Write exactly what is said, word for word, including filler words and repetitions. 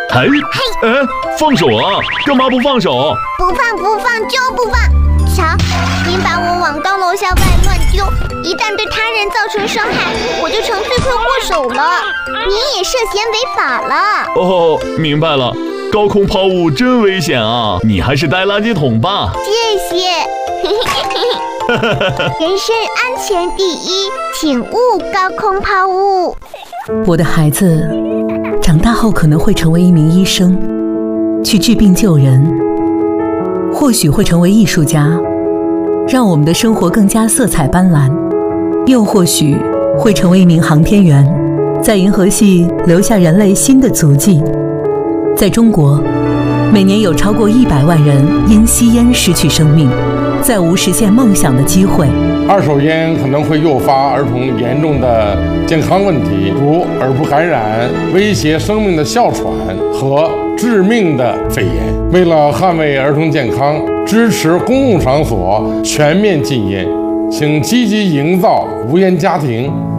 哎哎，放手啊！干嘛不放手？ 不放不放就不放！瞧，您把我往高楼下外乱丢，一旦对他人造成伤害，我就成罪魁祸首了，您也涉嫌违法了。 哦，明白了。高空抛物真危险啊！你还是带垃圾桶吧。 谢谢。人身安全第一，请勿高空抛物。 我的孩子长大后可能会成为一名医生，去治病救人，或许会成为艺术家，让我们的生活更加色彩斑斓，又或许会成为一名航天员，在银河系留下人类新的足迹。在中国，每年有超过一百万人因吸烟失去生命，再无实现梦想的机会。 二手烟可能会诱发儿童严重的健康问题，如耳部感染、威胁生命的哮喘和致命的肺炎。为了捍卫儿童健康，支持公共场所全面禁烟，请积极营造无烟家庭。